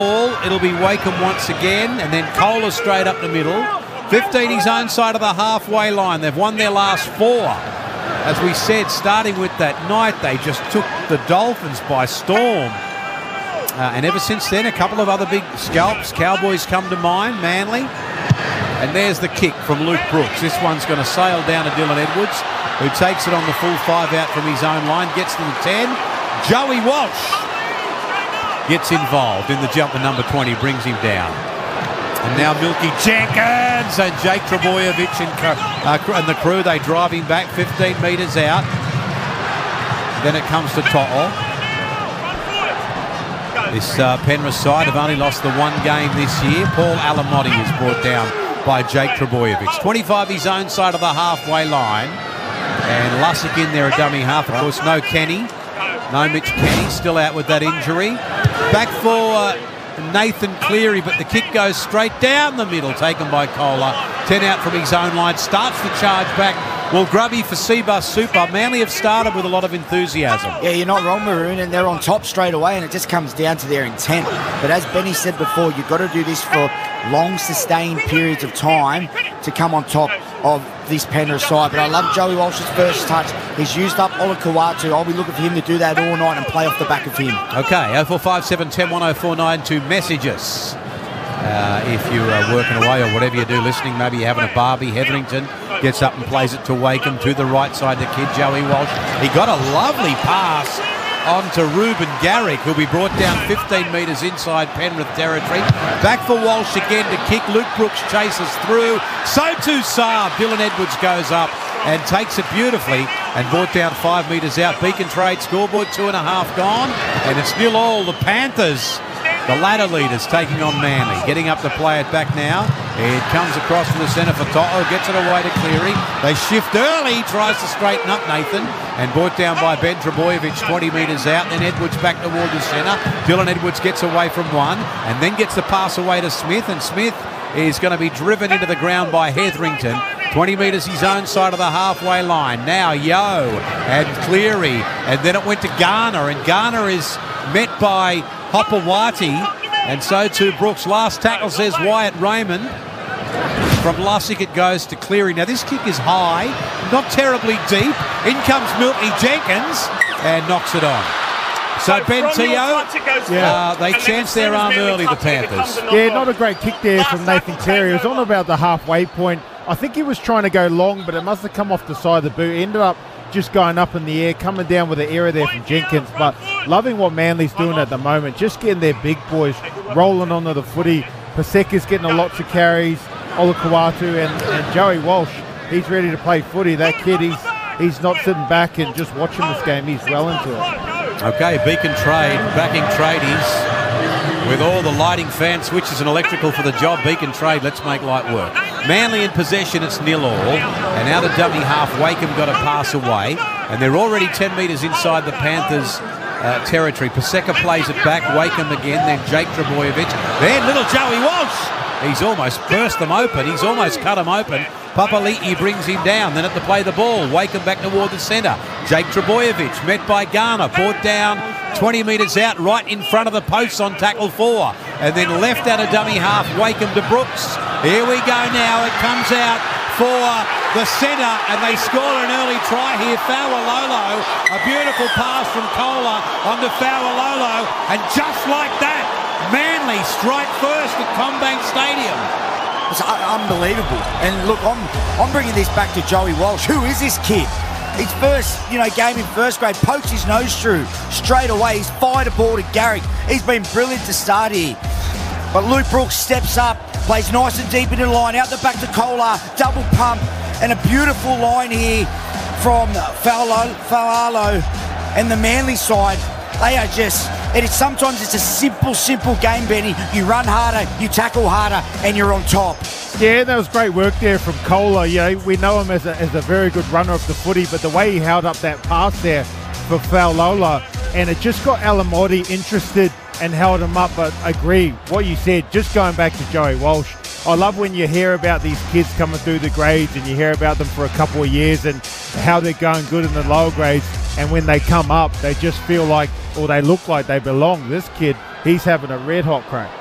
ball. It'll be Wakeham once again, and then Kohler straight up the middle. 15 his own side of the halfway line. They've won their last 4. As we said, starting with that night, they just took the Dolphins by storm. And ever since then, a couple of other big scalps. Cowboys come to mind, Manly. And there's the kick from Luke Brooks. This one's going to sail down to Dylan Edwards, who takes it on the full 5 out from his own line, gets to the 10. Joey Walsh gets involved in the jump, and number 20 brings him down. And now Milky Jenkins and Jake Trbojevic and the crew, they drive him back 15 metres out. Then it comes to To'o. This Penrith side have only lost the 1 game this year. Paul Alamotti is brought down by Jake Trbojevic. 25 his own side of the halfway line. And Lussick in there, a dummy half. Of course, no Kenny. No Mitch Kenny, still out with that injury. Back for Nathan Cleary, but the kick goes straight down the middle, taken by Kohler. 10 out from his own line, starts the charge back. Well, Grubby for Seabus Super. Manly have started with a lot of enthusiasm. Yeah, you're not wrong, Maroon, and they're on top straight away, and it just comes down to their intent. But as Benny said before, you've got to do this for long, sustained periods of time to come on top of this Penrith side. But I love Joey Walsh's first touch. He's used up Ola Kawatu. I'll be looking for him to do that all night and play off the back of him. Okay, 0457 10 104 to message us. If you are working away or whatever you do listening, maybe you're having a barbie. Hetherington gets up and plays it to Wakeham, to the right side, the kid, Joey Walsh. He got a lovely pass on to Ruben Garrick, who'll be brought down 15 metres inside Penrith territory. Back for Walsh again to kick. Luke Brooks chases through. So too Saab. Dylan Edwards goes up and takes it beautifully and brought down 5 metres out. Beacon Trade scoreboard, 2.5 gone. And it's 0-all. The Panthers, the ladder leaders, taking on Manly. Getting up to play it back now. It comes across to the centre for To'o. Gets it away to Cleary. They shift early. Tries to straighten up Nathan. And brought down by Ben Trbojevic 20 metres out. Then Edwards back toward the centre. Dylan Edwards gets away from one. And then gets the pass away to Smith. And Smith is going to be driven into the ground by Hetherington. 20 metres his own side of the halfway line. Now Yo and Cleary. And then it went to Garner. And Garner is met by Hopewati, and so too Brooks. Last tackle, says Wyatt Raymond. From Lussick it goes to Cleary. Now this kick is high, not terribly deep. In comes Milky Jenkins and knocks it on. So Ben Teo, they chanced their arm early, the Panthers. Yeah, not a great kick there from Nathan Cleary. It was on about the halfway point. I think he was trying to go long, but it must have come off the side of the boot. He ended up just going up in the air, coming down with an error there from Jenkins. But loving what Manly's doing at the moment, just getting their big boys rolling onto the footy. Paseka's getting a lot of carries, Olakawatu and Joey Walsh, he's ready to play footy. That kid, he's not sitting back and just watching this game, he's well into it. Okay, Beacon Trade, backing tradies. With all the lighting, fan switches and electrical for the job, Beacon Trade, let's make light work. Manly in possession, it's 0-all. And now the dummy half, Wakeham got a pass away. And they're already 10 metres inside the Panthers' territory. Paseka plays it back, Wakeham again, then Jake Trbojevic. Then little Joey Walsh. He's almost burst them open. He's almost cut them open. Papali'i brings him down. Then at the play the ball. Wakeham back toward the centre. Jake Trbojevic met by Garner. Brought down 20 metres out right in front of the posts on tackle 4. And then left out a dummy half. Wakeham to Brooks. Here we go now. It comes out for the centre and they score an early try here. Fa'alolo. A beautiful pass from Kohler onto Fa'alolo. And just like that, Manly strike first at CommBank Stadium. It's unbelievable. And look, I'm bringing this back to Joey Walsh. Who is this kid? His first, game in first grade, pokes his nose through straight away. He's fired a ball to Garrick. He's been brilliant to start here. But Luke Brooks steps up, plays nice and deep into the line, out the back to Kohler, double pump, and a beautiful line here from Fa'alolo and the Manly side. They are just, sometimes it's a simple game, Benny. You run harder, you tackle harder, and you're on top. Yeah, that was great work there from Kohler. We know him as a very good runner of the footy, but the way he held up that pass there for Fa'alolo, and it just got Alamotti interested and held him up. But I agree, what you said, just going back to Joey Walsh, I love when you hear about these kids coming through the grades and you hear about them for a couple of years and how they're going good in the lower grades. and when they come up, they just feel like, or they look like they belong. This kid, he's having a red hot crack.